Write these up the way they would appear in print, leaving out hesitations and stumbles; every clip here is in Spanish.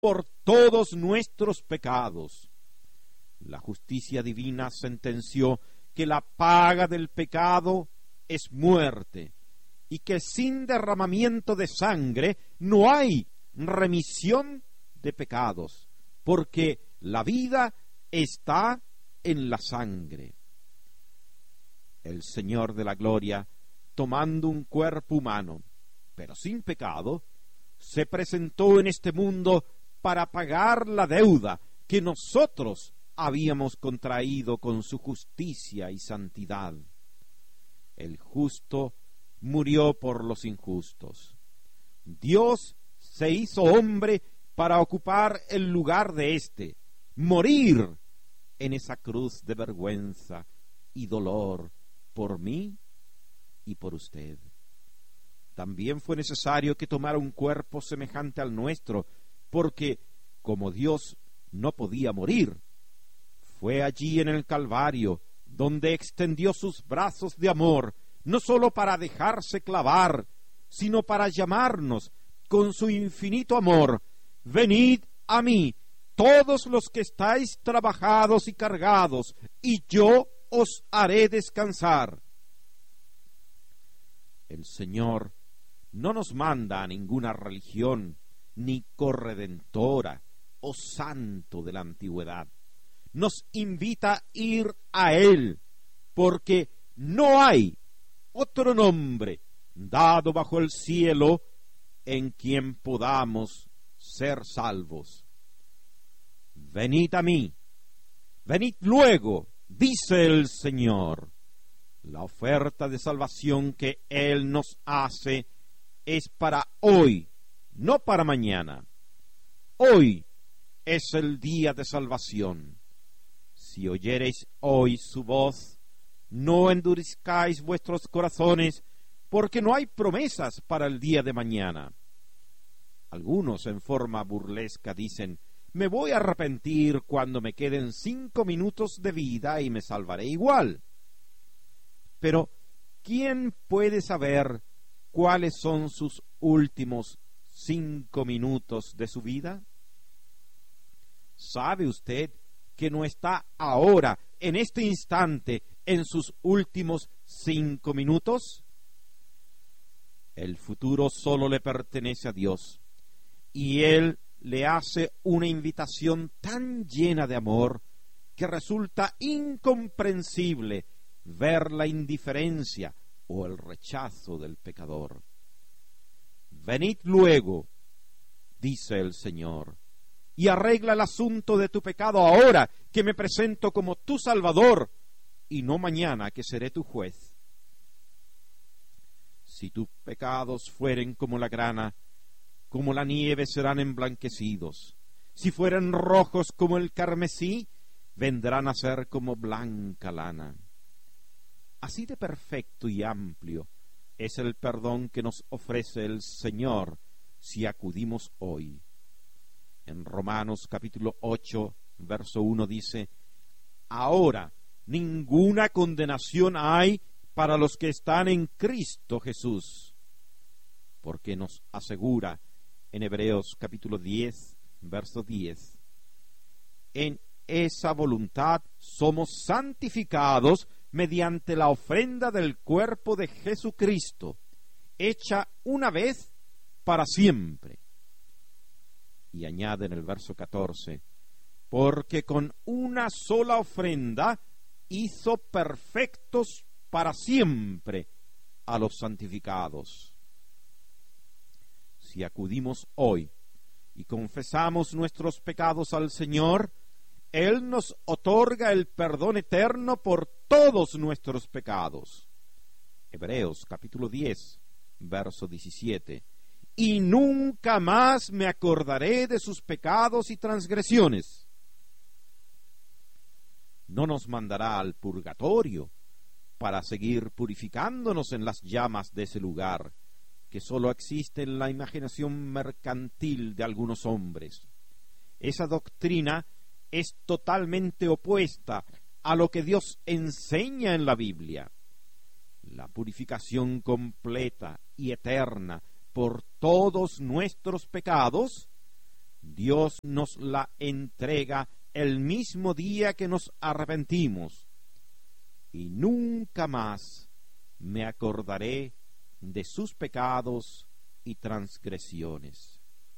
por todos nuestros pecados. La justicia divina sentenció que la paga del pecado es muerte, y que sin derramamiento de sangre no hay remisión de pecados, porque la vida está en la sangre. El Señor de la gloria, tomando un cuerpo humano, pero sin pecado, se presentó en este mundo para pagar la deuda que nosotros habíamos contraído con su justicia y santidad. El justo murió por los injustos. Dios se hizo hombre para ocupar el lugar de éste, morir en esa cruz de vergüenza y dolor por mí y por usted. También fue necesario que tomara un cuerpo semejante al nuestro, porque como Dios no podía morir, fue allí en el Calvario donde extendió sus brazos de amor, no sólo para dejarse clavar, sino para llamarnos con su infinito amor: venid a mí, todos los que estáis trabajados y cargados, y yo os haré descansar. El Señor no nos manda a ninguna religión, ni corredentora o santo de la antigüedad. Nos invita a ir a Él, porque no hay otro nombre dado bajo el cielo en quien podamos ser salvos. Venid a mí, venid luego, dice el Señor. La oferta de salvación que Él nos hace es para hoy, no para mañana. Hoy es el día de salvación. Si oyereis hoy su voz, no endurezcáis vuestros corazones, porque no hay promesas para el día de mañana. Algunos en forma burlesca dicen: me voy a arrepentir cuando me queden 5 minutos de vida y me salvaré igual. Pero, ¿quién puede saber cuáles son sus últimos 5 minutos de su vida? ¿Sabe usted que no está ahora, en este instante, en sus últimos 5 minutos? El futuro solo le pertenece a Dios, y Él le hace una invitación tan llena de amor que resulta incomprensible ver la indiferencia o el rechazo del pecador. Venid luego, dice el Señor, y arregla el asunto de tu pecado ahora, que me presento como tu Salvador, y no mañana, que seré tu juez. Si tus pecados fueren como la grana, como la nieve serán emblanquecidos. Si fueren rojos como el carmesí, vendrán a ser como blanca lana. Así de perfecto y amplio es el perdón que nos ofrece el Señor si acudimos hoy. En Romanos capítulo 8, verso 1 dice: ahora ninguna condenación hay para los que están en Cristo Jesús, porque nos asegura en Hebreos capítulo 10, verso 10: en esa voluntad somos santificados mediante la ofrenda del cuerpo de Jesucristo, hecha una vez para siempre. Y añade en el verso 14: porque con una sola ofrenda hizo perfectos para siempre a los santificados. Si acudimos hoy y confesamos nuestros pecados al Señor, Él nos otorga el perdón eterno por todos nuestros pecados. Hebreos capítulo 10, verso 17: y nunca más me acordaré de sus pecados y transgresiones. No nos mandará al purgatorio para seguir purificándonos en las llamas de ese lugar, que sólo existe en la imaginación mercantil de algunos hombres. Esa doctrina es totalmente opuesta a lo que Dios enseña en la Biblia. La purificación completa y eterna por todos nuestros pecados Dios nos la entrega el mismo día que nos arrepentimos, y nunca más me acordaré de sus pecados y transgresiones.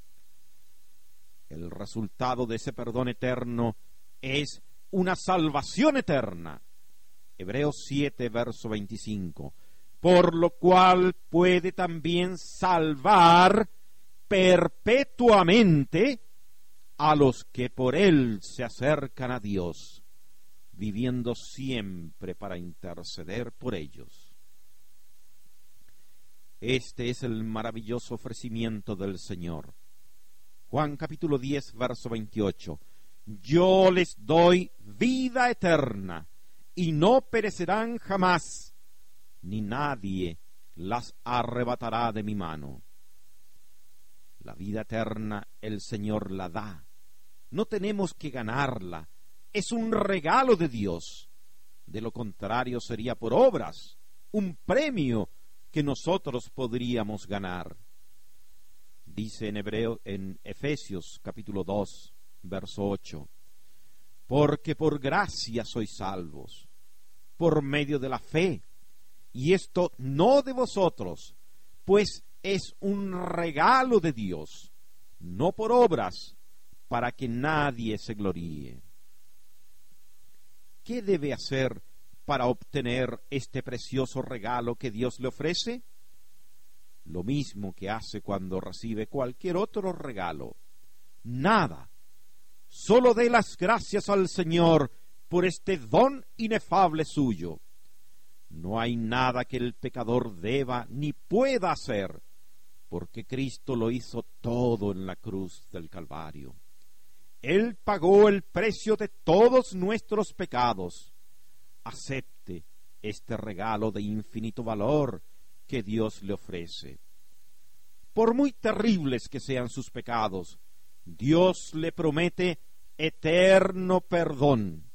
El resultado de ese perdón eterno es una salvación eterna. Hebreos 7, verso 25. Por lo cual puede también salvar perpetuamente a los que por él se acercan a Dios, viviendo siempre para interceder por ellos. Este es el maravilloso ofrecimiento del Señor. Juan capítulo 10, verso 28. Yo les doy vida eterna, y no perecerán jamás, ni nadie las arrebatará de mi mano. La vida eterna el Señor la da. No tenemos que ganarla. Es un regalo de Dios. De lo contrario sería por obras, un premio que nosotros podríamos ganar. Dice en Efesios capítulo 2, verso 8. Porque por gracia sois salvos, por medio de la fe, y esto no de vosotros, pues es un regalo de Dios, no por obras, para que nadie se gloríe. ¿Qué debe hacer para obtener este precioso regalo que Dios le ofrece? Lo mismo que hace cuando recibe cualquier otro regalo. Nada. Solo dé las gracias al Señor por este don inefable suyo. No hay nada que el pecador deba ni pueda hacer, porque Cristo lo hizo todo en la cruz del Calvario. Él pagó el precio de todos nuestros pecados. Acepte este regalo de infinito valor que Dios le ofrece. Por muy terribles que sean sus pecados, Dios le promete eterno perdón.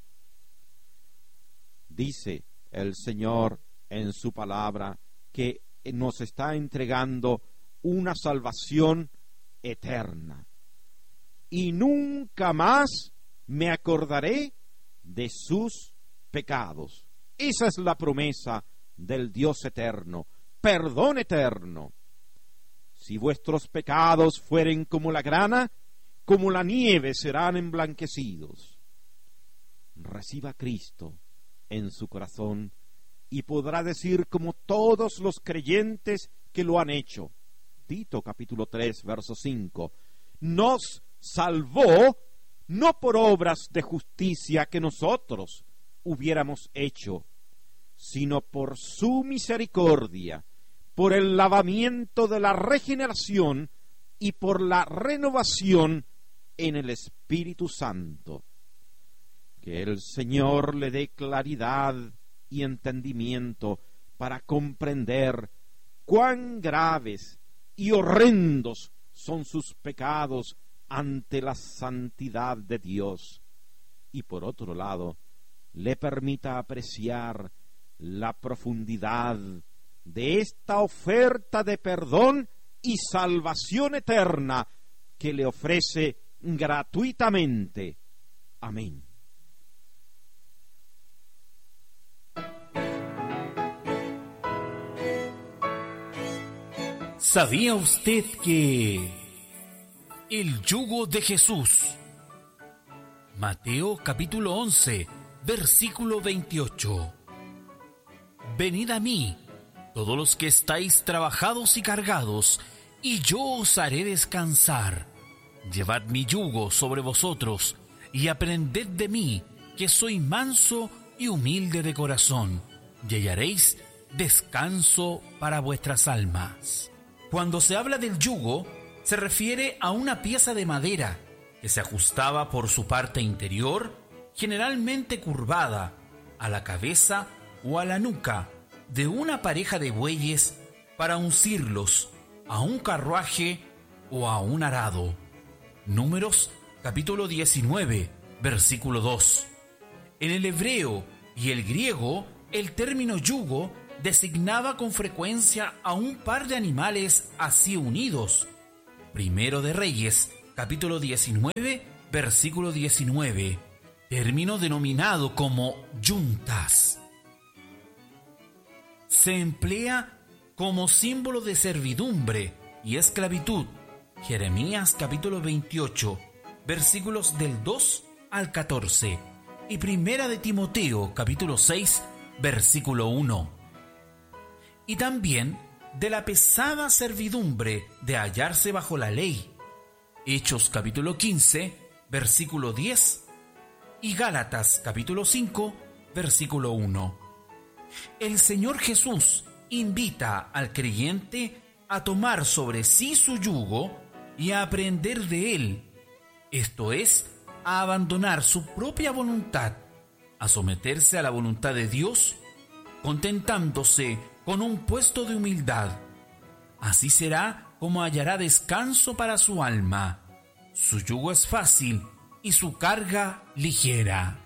Dice el Señor en su palabra que nos está entregando una salvación eterna. Y nunca más me acordaré de sus pecados. Esa es la promesa del Dios eterno, perdón eterno. Si vuestros pecados fueren como la grana, como la nieve serán emblanquecidos. Reciba a Cristo en su corazón y podrá decir como todos los creyentes que lo han hecho. Tito capítulo 3, verso 5. Nos salvó no por obras de justicia que nosotros hubiéramos hecho, sino por su misericordia, por el lavamiento de la regeneración y por la renovación en el Espíritu Santo. Que el Señor le dé claridad y entendimiento para comprender cuán graves y horrendos son sus pecados ante la santidad de Dios, y por otro lado, le permita apreciar la profundidad de esta oferta de perdón y salvación eterna que le ofrece gratuitamente. Amén. ¿Sabía usted que el yugo de Jesús? Mateo capítulo 11, versículo 28. Venid a mí, todos los que estáis trabajados y cargados, y yo os haré descansar. Llevad mi yugo sobre vosotros, y aprended de mí, que soy manso y humilde de corazón, y hallaréis descanso para vuestras almas. Cuando se habla del yugo, se refiere a una pieza de madera que se ajustaba por su parte interior, generalmente curvada, a la cabeza o a la nuca de una pareja de bueyes para uncirlos a un carruaje o a un arado. Números capítulo 19, versículo 2. En el hebreo y el griego, el término yugo designaba con frecuencia a un par de animales así unidos. Primero de Reyes, capítulo 19, versículo 19, término denominado como yuntas. Se emplea como símbolo de servidumbre y esclavitud. Jeremías capítulo 28, versículos del 2 al 14 y Primera de Timoteo capítulo 6, versículo 1. Y también de la pesada servidumbre de hallarse bajo la ley. Hechos capítulo 15, versículo 10 y Gálatas capítulo 5, versículo 1. El Señor Jesús invita al creyente a tomar sobre sí su yugo y a aprender de él, esto es, a abandonar su propia voluntad, a someterse a la voluntad de Dios, contentándose con un puesto de humildad. Así será como hallará descanso para su alma. Su yugo es fácil y su carga ligera.